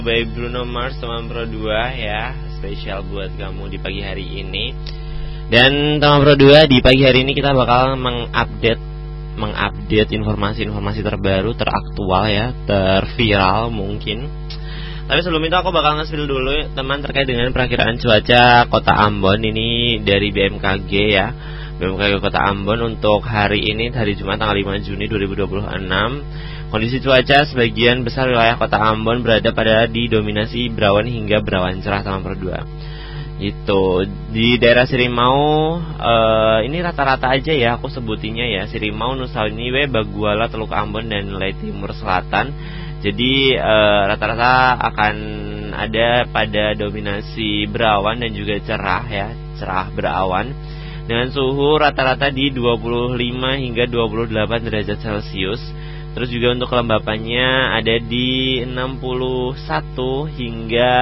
By Bruno Mars teman Pro 2 ya, spesial buat kamu di pagi hari ini. Dan teman Pro 2, di pagi hari ini kita bakal mengupdate informasi-informasi terbaru, teraktual ya, terviral mungkin. Tapi sebelum itu aku bakal nge-spill dulu teman terkait dengan perakiraan cuaca Kota Ambon ini dari BMKG ya. BMKG Kota Ambon untuk hari ini, hari Jumat tanggal 5 Juni 2026. Kondisi cuaca sebagian besar wilayah Kota Ambon berada pada didominasi berawan hingga berawan cerah teman Pro 2. Itu di daerah Sirimau, ini rata-rata aja ya aku sebutinnya ya, Sirimau, Nusa Liniwe, Baguala, Teluk Ambon dan Lei Timur Selatan. Jadi rata-rata akan ada pada dominasi berawan dan juga cerah ya, cerah berawan dengan suhu rata-rata di 25 hingga 28 derajat Celcius. Terus juga untuk kelembapannya ada di 61 hingga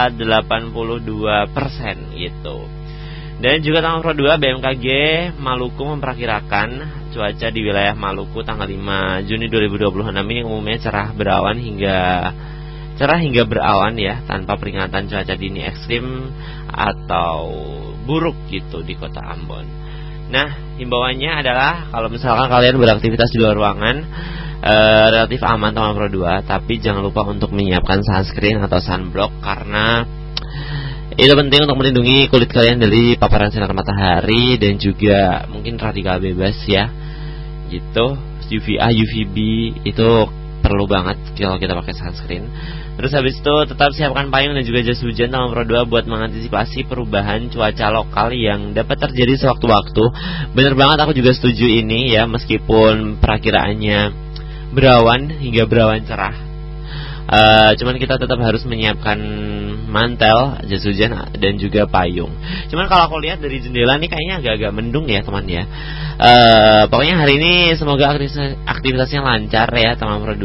82% gitu. Dan juga tanggal Pro 2 BMKG Maluku memperkirakan cuaca di wilayah Maluku tanggal 5 Juni 2026 ini umumnya cerah hingga berawan ya, tanpa peringatan cuaca dini ekstrim atau buruk gitu di Kota Ambon. Nah, himbauannya adalah kalau misalkan kalian beraktivitas di luar ruangan, relatif aman teman Pro 2, tapi jangan lupa untuk menyiapkan sunscreen atau sunblock karena itu penting untuk melindungi kulit kalian dari paparan sinar matahari dan juga mungkin radikal bebas ya. Gitu, UVA, UVB itu perlu banget kalau kita pakai sunscreen. Terus habis itu tetap siapkan payung dan juga jas hujan teman Pro 2 buat mengantisipasi perubahan cuaca lokal yang dapat terjadi sewaktu-waktu. Bener banget, aku juga setuju ini ya, meskipun perakiraannya berawan hingga berawan cerah, cuman kita tetap harus menyiapkan mantel, jas hujan dan juga payung. Cuman kalau aku lihat dari jendela nih kayaknya agak-agak mendung ya teman ya. Pokoknya hari ini semoga aktivitasnya lancar ya teman Pro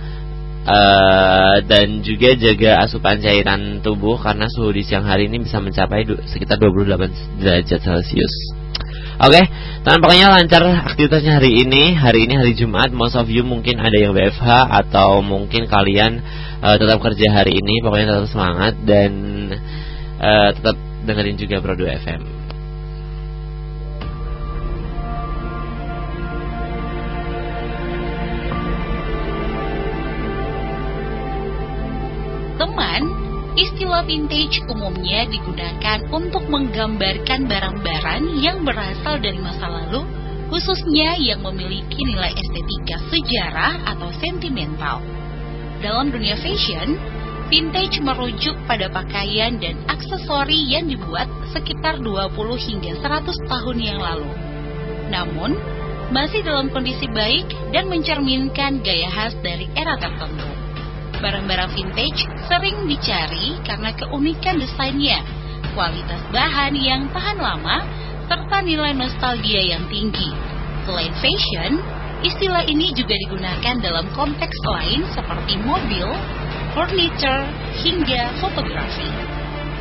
2. Dan juga jaga asupan cairan tubuh karena suhu di siang hari ini bisa mencapai sekitar 28 derajat Celcius. Oke, teman, pokoknya lancar aktivitasnya hari ini hari Jumat. Most of you mungkin ada yang WFH atau mungkin kalian tetap kerja hari ini. Pokoknya tetap semangat dan tetap dengerin juga Pro 2 FM. Teman, istilah vintage umumnya digunakan untuk menggambarkan barang-barang yang berasal dari masa lalu, khususnya yang memiliki nilai estetika sejarah atau sentimental. Dalam dunia fashion, vintage merujuk pada pakaian dan aksesori yang dibuat sekitar 20 hingga 100 tahun yang lalu. Namun, masih dalam kondisi baik dan mencerminkan gaya khas dari era tertentu. Barang-barang vintage sering dicari karena keunikan desainnya, kualitas bahan yang tahan lama, serta nilai nostalgia yang tinggi. Selain fashion, istilah ini juga digunakan dalam konteks lain seperti mobil, furniture, hingga fotografi.